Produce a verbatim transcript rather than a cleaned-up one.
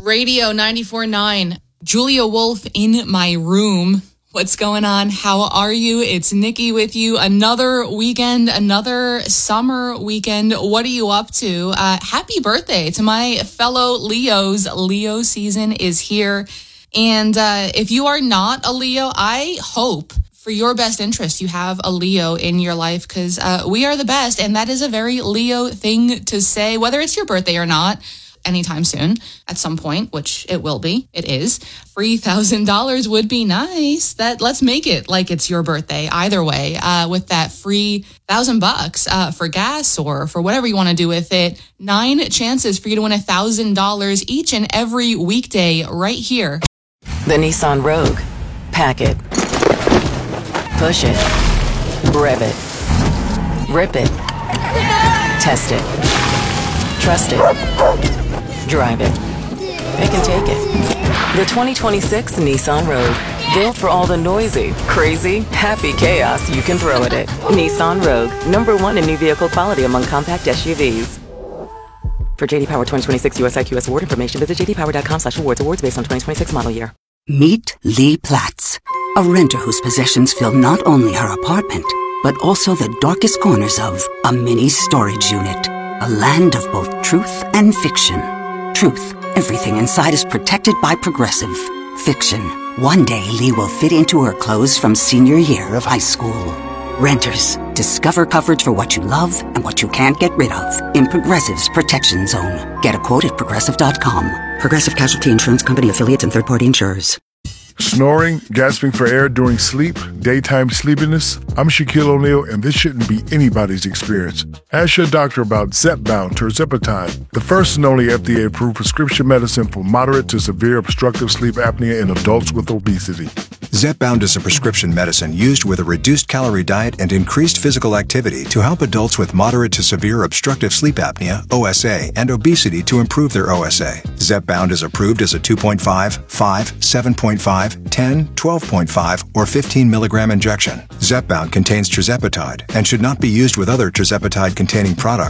Radio ninety-four point nine. Julia Wolf in my room. What's going on? How are you? It's Nikki with you. Another weekend, another summer weekend. What are you up to? Uh, happy birthday to my fellow Leos. Leo season is here. And uh, if you are not a Leo, I hope for your best interest you have a Leo in your life, because uh, we are the best. And that is a very Leo thing to say, whether it's your birthday or not. Anytime soon, at some point, which it will be, it is. Free one thousand dollars would be nice. That let's make it like it's your birthday. Either way, uh, with that free one thousand bucks uh, for gas or for whatever you want to do with it. Nine chances for you to win one thousand dollars each and every weekday right here. The Nissan Rogue. Pack it. Push it. Rev it. Rip it. Test it. Trust it. Drive it. Pick and take it. The twenty twenty-six Nissan Rogue. Built for all the noisy, crazy, happy chaos you can throw at it. Nissan Rogue. Number one in new vehicle quality among compact S U Vs. For J D Power twenty twenty-six U S I Q S award information, visit j d power dot com slash awards. Awards based on twenty twenty-six model year. Meet Lee Platts, a renter whose possessions fill not only her apartment, but also the darkest corners of a mini storage unit. A land of both truth and fiction. Truth, everything inside is protected by Progressive. Fiction, one day Lee will fit into her clothes from senior year of high school. Renters, discover coverage for what you love and what you can't get rid of in Progressive's Protection Zone. Get a quote at progressive dot com. Progressive Casualty Insurance Company affiliates and third-party insurers. Snoring, gasping for air during sleep, daytime sleepiness? I'm Shaquille O'Neal, and this shouldn't be anybody's experience. Ask your doctor about Zepbound tirzepatide, the first and only F D A-approved prescription medicine for moderate to severe obstructive sleep apnea in adults with obesity. Zepbound is a prescription medicine used with a reduced calorie diet and increased physical activity to help adults with moderate to severe obstructive sleep apnea, O S A, and obesity to improve their O S A. Zepbound is approved as a two point five, five, seven point five, ten, twelve point five, or fifteen milligram injection. Zepbound contains tirzepatide and should not be used with other tirzepatide-containing products.